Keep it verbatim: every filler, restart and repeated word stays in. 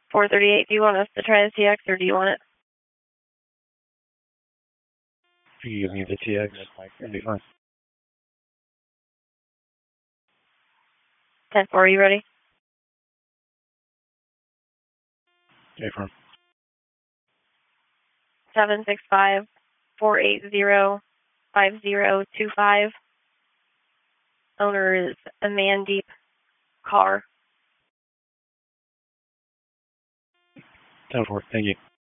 four thirty-eight, do you want us to try the T X or do you want it? If you give me the T X, it'll be fine. ten four, are you ready? Okay, firm. seven six five, four eight zero, five zero two five. Owner is Amandeep Kaur. ten four, thank you.